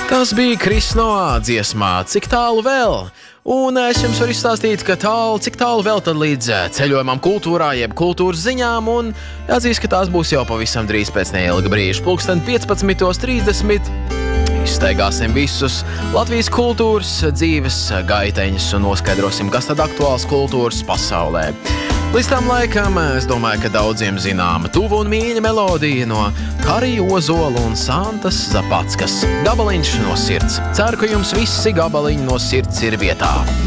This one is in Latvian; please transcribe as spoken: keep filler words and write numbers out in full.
Tas bija Kris Noā dziesmā Cik tālu vēl? Un es jums varu izstāstīt, ka tālu, cik tālu vēl tad līdz ceļojumam kultūrā, jeb kultūras ziņām, un jāatzīst, ka tās būs jau pavisam drīz pēc neilga brīža. Pulksten piecpadsmit trīsdesmit izstaigāsim visus Latvijas kultūras dzīves gaiteņus un noskaidrosim, kas tad aktuāls kultūras pasaulē. Līdz tam laikam, es domāju, ka daudziem zināma tuva un mīļa melodija no Karija Ozola un Santas Zapackas. Gabaliņš no sirds. Ceru, ka jums visi gabaliņi no sirds ir vietā.